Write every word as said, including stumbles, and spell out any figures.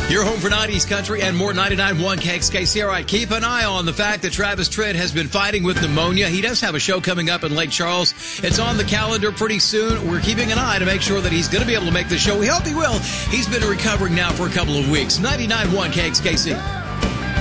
Your home for nineties country and more. Ninety-nine point one K X K C. All right, keep an eye on the fact that Travis Tritt has been fighting with pneumonia. He does have a show coming up in Lake Charles. It's on the calendar pretty soon. We're keeping an eye to make sure that he's going to be able to make the show. We hope he will. He's been recovering now for a couple of weeks. Ninety-nine point one K X K C.